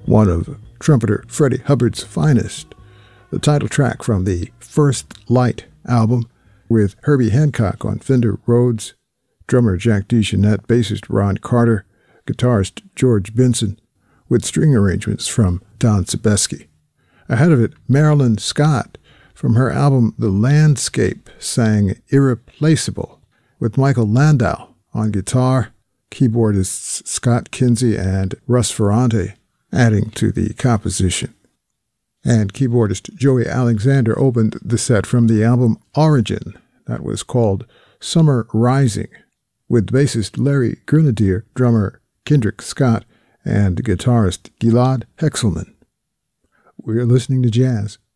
one of trumpeter Freddie Hubbard's finest, the title track from the First Light album, with Herbie Hancock on Fender Rhodes, drummer Jack DeJohnette, bassist Ron Carter, guitarist George Benson, with string arrangements from Don Sebesky. Ahead of it, Marilyn Scott, from her album The Landscape, sang Irreplaceable, with Michael Landau on guitar, keyboardists Scott Kinsey and Russ Ferrante adding to the composition. And keyboardist Joey Alexander opened the set from the album Origin, that was called Summer Rising, with bassist Larry Grenadier, drummer Kendrick Scott, and guitarist Gilad Hexelman. We're listening to jazz.